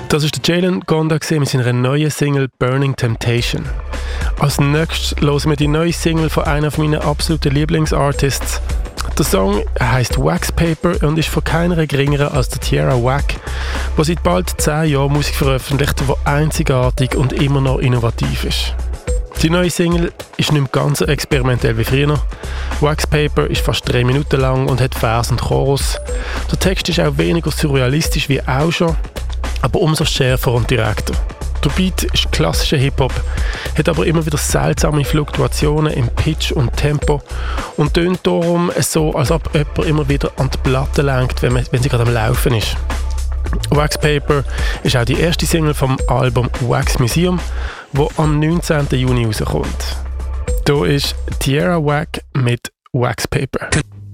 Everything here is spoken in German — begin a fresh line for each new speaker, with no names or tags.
Das ist der Jalen Gonda mit seiner neuen Single «Burning Temptation». Als nächstes hören wir die neue Single von einer meiner absoluten Lieblingsartists. Der Song heisst «Wax Paper» und ist von keiner geringeren als der Tierra Whack, der seit bald 10 Jahren Musik veröffentlicht, die einzigartig und immer noch innovativ ist. Die neue Single ist nicht mehr ganz so experimentell wie früher. «Wax Paper» ist fast 3 Minuten lang und hat Vers und Chorus. Der Text ist auch weniger surrealistisch wie auch schon, aber umso schärfer und direkter. Der Beat ist klassischer Hip-Hop, hat aber immer wieder seltsame Fluktuationen im Pitch und Tempo und tönt darum so, als ob jemand immer wieder an die Platte lenkt, wenn sie gerade am Laufen ist. «Wax Paper» ist auch die erste Single vom Album «Wax Museum», das am 19. Juni rauskommt. Hier ist Tierra Whack mit «Wax Paper».